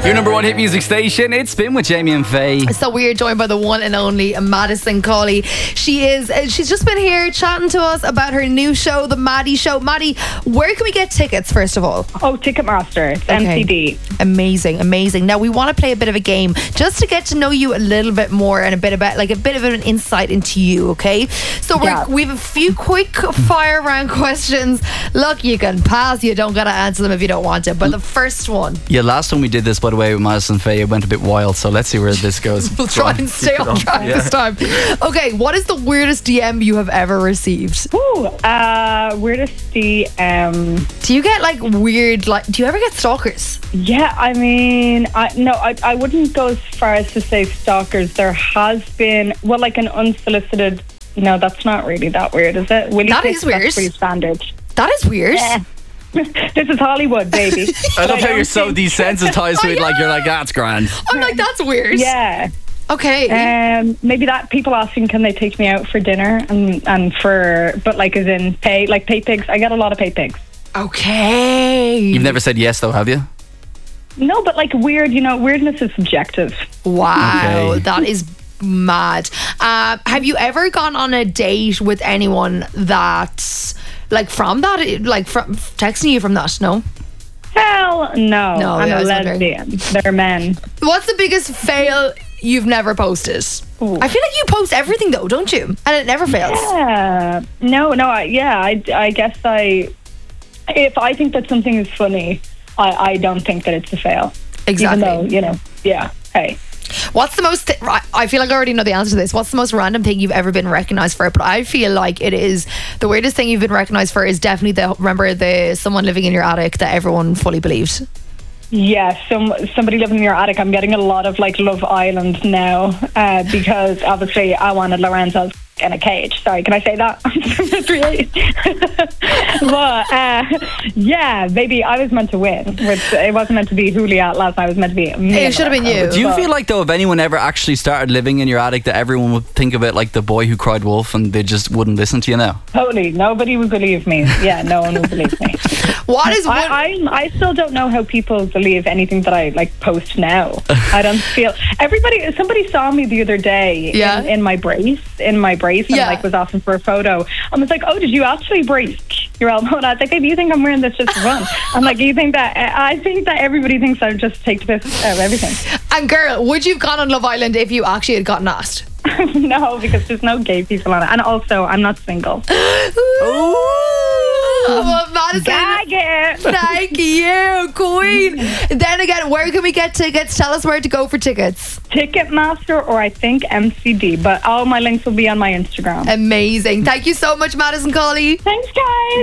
Your number one hit music station. It's Spin with Jamie and Faye. So we are joined by the one and only Madison Cawley. She's just been here chatting to us about her new show, The Maddie Show. Maddie, where can we get tickets, first of all? Oh, Ticketmaster. It's MCD. Amazing. Now we want to play a bit of a game just to get to know you a little bit more and a bit of an insight into you, okay? So we have a few quick fire round questions. Look, you can pass, you don't gotta answer them if you don't want to, but the first one. Yeah, last time we did this, by the way, with Madison and Faye, it went a bit wild, so let's see where this goes. We'll try and stay on track this time. Okay, what is the weirdest DM you have ever received? Weirdest DM. Do you get do you ever get stalkers? Yeah, I mean, I wouldn't go as far as to say stalkers. There has been, an unsolicited. No, that's not really that weird, is it? That is weird. That's pretty standard. That is weird. Yeah. This is Hollywood, baby. I love how you're so desensitized to it. You're like, that's grand. I'm like, that's weird. Yeah. Okay. Maybe that people asking, can they take me out for dinner as in pay pigs. I get a lot of pay pigs. Okay. You've never said yes though, have you? No, but weird, weirdness is subjective. Wow. Okay. That is mad. Have you ever gone on a date with anyone that's from texting you from that? No? Hell no. No, I'm I a was wondering. lesbian. They're men. What's the biggest fail you've never posted? Ooh. I feel like you post everything though, don't you? And it never fails. Yeah. No. I guess if I think that something is funny, I don't think that it's a fail. Exactly. Even though, hey. What's the most... I feel like I already know the answer to this. What's the most random thing you've ever been recognised for? But I feel like it is... The weirdest thing you've been recognised for is definitely remember someone living in your attic that everyone fully believed. Yeah, somebody living in your attic. I'm getting a lot of Love Island now because obviously I wanted Lorenzo's in a cage. Sorry, can I say that? But yeah, baby, I was meant to win. It wasn't meant to be Juliet last night. It was meant to be me. It should have been you. Do you feel like though, if anyone ever actually started living in your attic, that everyone would think of it like The Boy Who Cried Wolf, and they just wouldn't listen to you now? Totally, nobody would believe me. Yeah, no one would believe me. What is? I still don't know how people believe anything that I post now. I don't feel somebody saw me the other day in my brace and was asking for a photo. I was like, oh, did you actually brace your elbow? And I was like, babe, you think I'm wearing this just for fun? I'm like, I think that everybody thinks I just take the piss out of everything. And girl, would you have gone on Love Island if you actually had gotten asked? No, because there's no gay people on it, and also I'm not single. Ooh. Well, Madison, thank you, queen. Then again, where can we get tickets? Tell us where to go for tickets. Ticketmaster or I think MCD, but all my links will be on my Instagram. Amazing. Thank you so much, Madison Cawley. Thanks, guys.